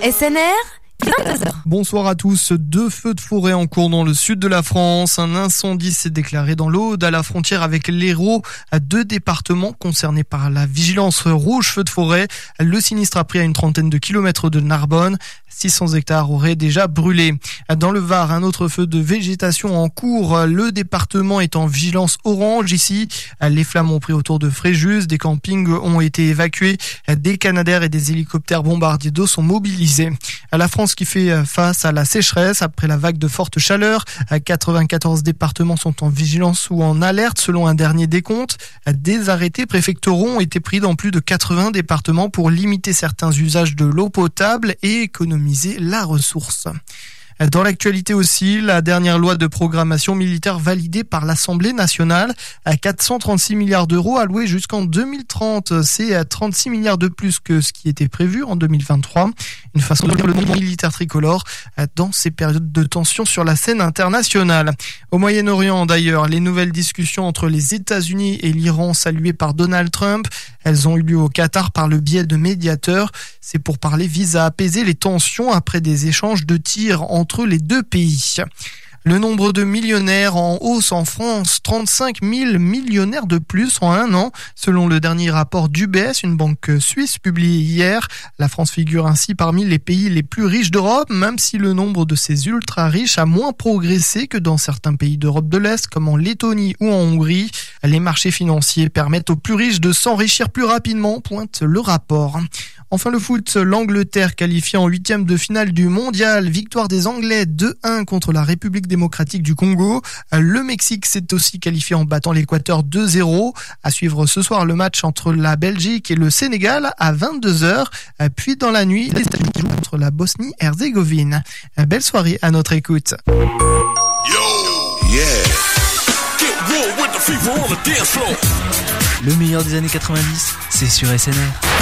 SNR 22h. Bonsoir à tous. 2 feux de forêt en cours dans le sud de la France. Un incendie s'est déclaré dans l'Aude à la frontière avec l'Hérault, 2 départements concernés par la vigilance rouge feu de forêt. Le sinistre a pris à une trentaine de kilomètres de Narbonne. 600 hectares auraient déjà brûlé. Dans le Var, un autre feu de végétation en cours. Le département est en vigilance orange ici. Les flammes ont pris autour de Fréjus. Des campings ont été évacués. Des Canadair et des hélicoptères bombardiers d'eau sont mobilisés. La France qui fait face à la sécheresse après la vague de forte chaleur. 94 départements sont en vigilance ou en alerte selon un dernier décompte. Des arrêtés préfectoraux ont été pris dans plus de 80 départements pour limiter certains usages de l'eau potable et économiser la ressource. Dans l'actualité aussi, la dernière loi de programmation militaire validée par l'Assemblée nationale à 436 milliards d'euros alloués jusqu'en 2030. C'est 36 milliards de plus que ce qui était prévu en 2023. Une façon de dire le mouvement militaire tricolore dans ces périodes de tension sur la scène internationale. Au Moyen-Orient d'ailleurs, les nouvelles discussions entre les États-Unis et l'Iran saluées par Donald Trump, elles ont eu lieu au Qatar par le biais de médiateurs. C'est pour parler vise à apaiser les tensions après des échanges de tirs entre les 2 pays. Le nombre de millionnaires en hausse en France, 35 000 millionnaires de plus en un an, selon le dernier rapport d'UBS, une banque suisse publié hier. La France figure ainsi parmi les pays les plus riches d'Europe, même si le nombre de ces ultra-riches a moins progressé que dans certains pays d'Europe de l'Est, comme en Lettonie ou en Hongrie. Les marchés financiers permettent aux plus riches de s'enrichir plus rapidement, pointe le rapport. Enfin le foot, l'Angleterre qualifiée en 8e de finale du mondial. Victoire des Anglais 2-1 contre la République démocratique du Congo. Le Mexique s'est aussi qualifié en battant l'Équateur 2-0. À suivre ce soir le match entre la Belgique et le Sénégal à 22h. Puis dans la nuit, les États-Unis jouent contre la Bosnie-Herzégovine. Belle soirée à notre écoute. Le meilleur des années 90, c'est sur SNR.